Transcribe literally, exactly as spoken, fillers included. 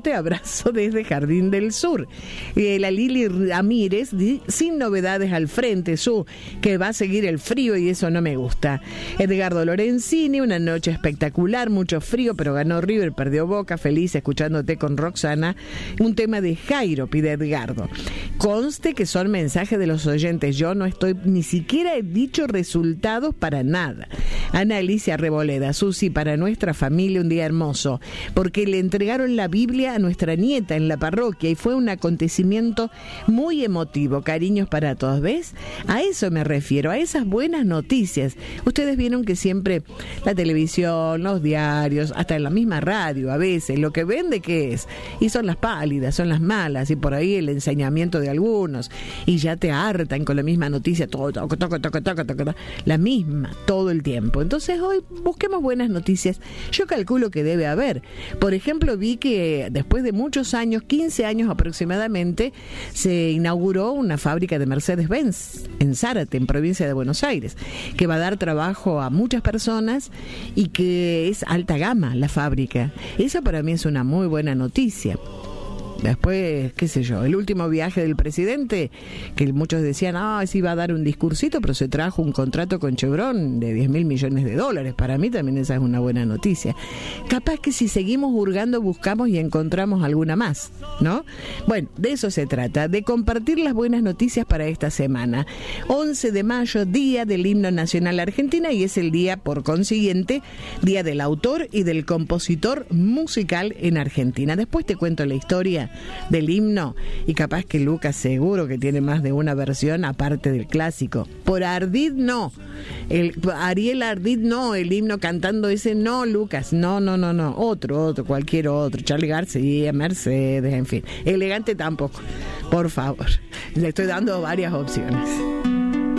fuerte abrazo desde Jardín del Sur. Eh, la Lili Ramírez, di, sin novedades al frente, su, que va a seguir el frío y eso no me gusta. Edgardo Lorenzini, una noche espectacular, mucho frío, pero ganó River, perdió Boca, feliz escuchándote con Roxana. Un tema de Jairo, pide Edgardo. Conste que son mensajes de los oyentes, yo no estoy, ni siquiera he dicho resultados para nada. Ana Alicia Reboleda, Susi, para nuestra familia un día hermoso, porque le entregaron la Biblia a nuestra nieta en la parroquia y fue un acontecimiento muy emotivo. Cariños para todos, ¿ves? A eso me refiero, a esas buenas noticias. Ustedes vieron que siempre la televisión, los diarios, hasta en la misma radio, a veces, lo que vende, ¿qué es? Y son las pálidas, son las malas, y por ahí el ensañamiento de algunos, y ya te hartan con la misma noticia, todo, toco, toco, toco, toco, toco, la misma, todo el tiempo. Entonces hoy busquemos buenas noticias. Yo calculo que debe haber. Por ejemplo, vi que después de muchos años, quince años aproximadamente, se inauguró una fábrica de Mercedes-Benz en Zárate, en provincia de Buenos Aires, que va a dar trabajo a muchas personas y que es alta gama la fábrica. Esa para mí es una muy buena noticia. Después, qué sé yo, el último viaje del presidente, que muchos decían, ah, sí iba a dar un discursito, pero se trajo un contrato con Chevron de diez mil millones de dólares. Para mí también esa es una buena noticia. Capaz que si seguimos hurgando, buscamos y encontramos alguna más, ¿no? Bueno, de eso se trata, de compartir las buenas noticias para esta semana. once de mayo, Día del Himno Nacional Argentina, y es el día, por consiguiente, Día del Autor y del Compositor Musical en Argentina. Después te cuento la historia del himno y capaz que Lucas seguro que tiene más de una versión aparte del clásico. Por Ardid no, el Ariel Ardid no, el himno cantando ese no, Lucas, no, no, no, no, otro, otro, cualquier otro, Charly García, Mercedes, en fin, Elegante tampoco, por favor, le estoy dando varias opciones.